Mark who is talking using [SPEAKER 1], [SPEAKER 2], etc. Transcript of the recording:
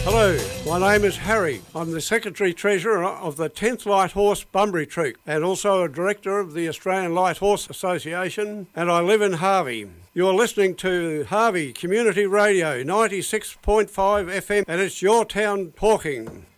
[SPEAKER 1] Hello, my name is Harry. I'm the Secretary-Treasurer of the 10th Light Horse Bunbury Troop and also a Director of the Australian Light Horse Association, and I live in Harvey. You're listening to Harvey Community Radio 96.5 FM and it's your town talking.